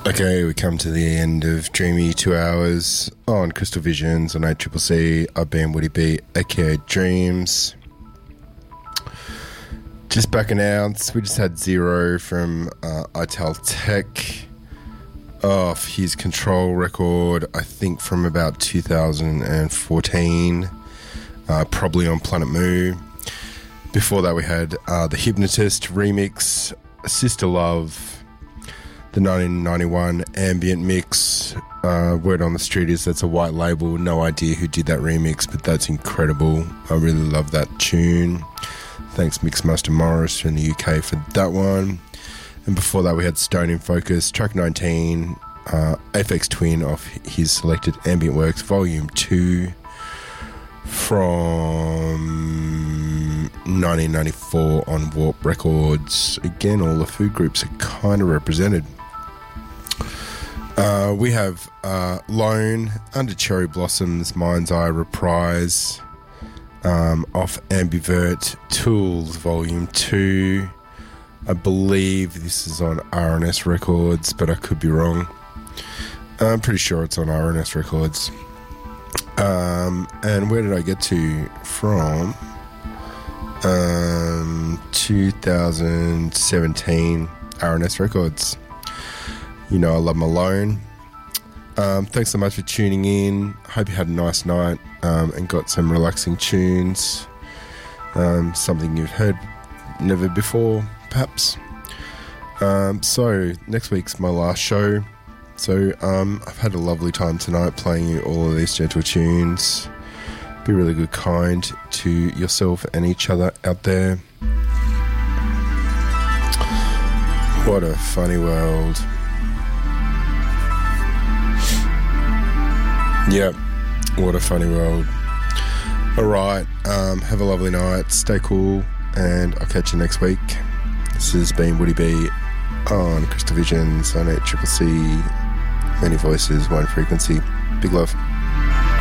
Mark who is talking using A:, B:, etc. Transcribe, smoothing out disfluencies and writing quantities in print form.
A: Okay, we come to the end of Dreamy 2 hours on Crystal Visions on ACCC. I've been Woody B, aka Dreams. Just back announced, we just had Zero from Itel Tech off his Control record, I think from about 2014, probably on Planet Moo. Before that we had the Hypnotist remix, Sister Love, the 1991 ambient mix. Word on the street is that's a white label. No idea who did that remix, but that's incredible. I really love that tune. Thanks Mixmaster Morris from the UK for that one. And before that we had Stone in Focus, track 19, Aphex Twin off his selected Ambient Works Volume 2 from 1994 on Warp Records. Again, all the food groups are kind of represented. We have Lone, Under Cherry Blossoms, Mind's Eye Reprise, off Ambivert Tools Volume 2. I believe this is on RNS Records, but I could be wrong. I'm pretty sure it's on RNS Records. And where did I get to from? 2017 RNS Records. You know I love my Lone. Thanks so much for tuning in. Hope you had a nice night and got some relaxing tunes. Something you've heard never before, perhaps. So next week's my last show. So I've had a lovely time tonight playing you all of these gentle tunes. Be really good, kind to yourself and each other out there. What a funny world. Yep, what a funny world. Alright, have a lovely night, stay cool, and I'll catch you next week. This has been Woody B on Crystal Visions on ACCC. Many voices, one frequency. Big love.